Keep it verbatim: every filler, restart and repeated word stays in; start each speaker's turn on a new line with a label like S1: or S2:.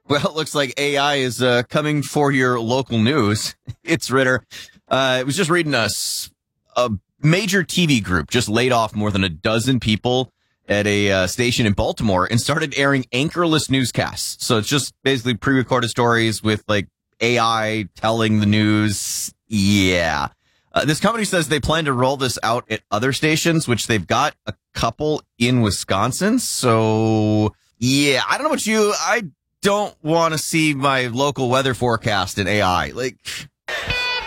S1: Well, it looks like A I is uh, coming for your local news. It's Ritter. Uh, I was just reading a, a major T V group just laid off more than a dozen people at a uh, station in Baltimore and started airing anchorless newscasts. So it's just basically pre-recorded stories with like A I telling the news. Yeah. Uh, this company says they plan to roll this out at other stations, which they've got a couple in Wisconsin. So, yeah, I don't know about you. I don't want to see my local weather forecast in A I. Like,